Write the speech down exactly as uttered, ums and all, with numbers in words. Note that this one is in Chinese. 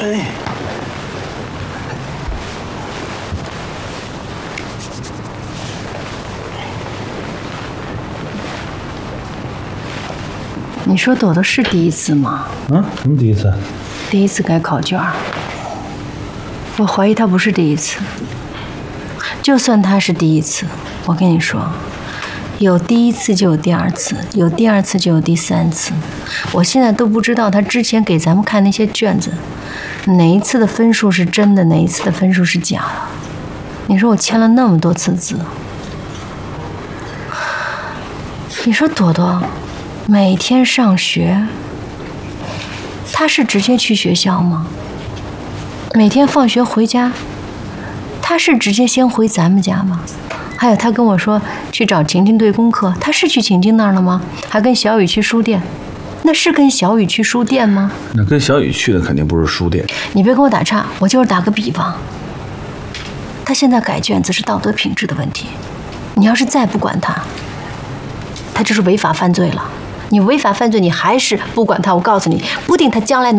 哎。 你说朵朵是第一次吗？ 啊，什么第一次？ 第一次改考卷，我怀疑她不是第一次。就算她是第一次，我跟你说，有第一次就有第二次，有第二次就有第三次。我现在都不知道她之前给咱们看那些卷子，哪一次的分数是真的，哪一次的分数是假的。你说我签了那么多次字，你说朵朵。 每天上学，他是直接去学校吗？每天放学回家，他是直接先回咱们家吗？还有他跟我说去找晴晴对功课，他是去晴晴那儿了吗？还跟小雨去书店，那是跟小雨去书店吗？ 那跟小雨去的肯定不是书店。 你别跟我打岔，我就是打个比方。他现在改卷子是道德品质的问题，你要是再不管他，他就是违法犯罪了。 你违法犯罪，你还是不管他，我告诉你，不定他将来能。